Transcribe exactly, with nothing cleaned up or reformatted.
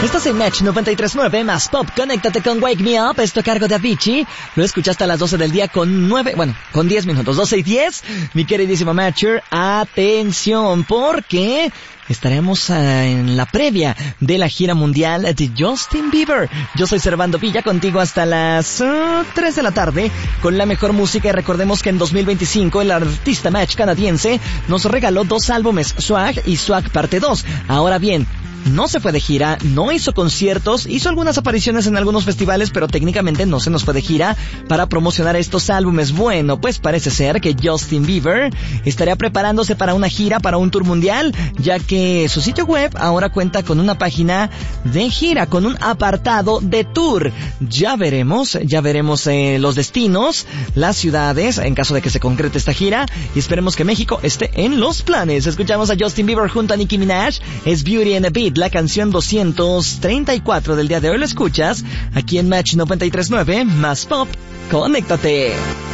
Estás en Match noventa y tres punto nueve más Pop. Conéctate con Wake Me Up. Esto a cargo de Avicii. Lo escuchaste a las doce del día con nueve, bueno, con diez minutos. doce y diez. Mi queridísimo Matcher, atención, porque estaremos uh, en la previa de la gira mundial de Justin Bieber. Yo soy Servando Villa, contigo hasta las uh, tres de la tarde con la mejor música. Y recordemos que en dos mil veinticinco el artista Match canadiense nos regaló dos álbumes, Swag y Swag Parte dos. Ahora bien, no se fue de gira, no hizo conciertos, hizo algunas apariciones en algunos festivales, pero técnicamente no se nos fue de gira para promocionar estos álbumes. Bueno, pues parece ser que Justin Bieber estaría preparándose para una gira, para un tour mundial, ya que su sitio web ahora cuenta con una página de gira, con un apartado de tour. Ya veremos, ya veremos eh, los destinos, las ciudades, en caso de que se concrete esta gira, y esperemos que México esté en los planes. Escuchamos a Justin Bieber junto a Nicki Minaj, es Beauty and the Beat, la canción doscientos treinta y cuatro del día de hoy. Lo escuchas aquí en Match noventa y tres punto nueve más Pop. Conéctate.